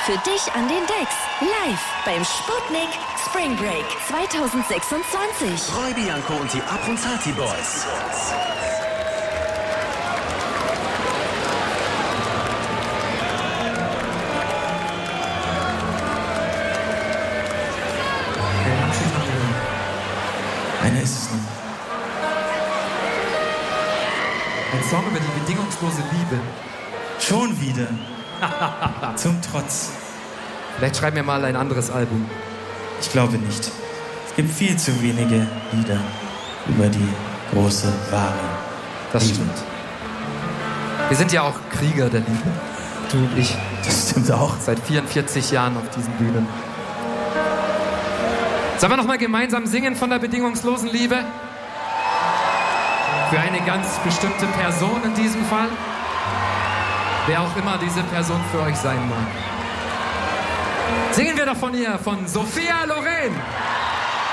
für dich an den Decks. Live beim Sputnik Spring Break 2026. Roy Bianco und die Abronzati Boys. Einer ist es noch. Ein Song über die bedingungslose Liebe. Schon wieder. Zum Trotz. Vielleicht schreiben wir mal ein anderes Album. Ich glaube nicht. Es gibt viel zu wenige Lieder über die große, wahre Das Liebe. stimmt. Wir sind ja auch Krieger der Liebe. Du und ich. Das stimmt auch. Seit 44 Jahren auf diesen Bühnen. Sollen wir noch mal gemeinsam singen von der bedingungslosen Liebe? Für eine ganz bestimmte Person in diesem Fall. Wer auch immer diese Person für euch sein mag. Singen wir doch von ihr, von Sophia Loren.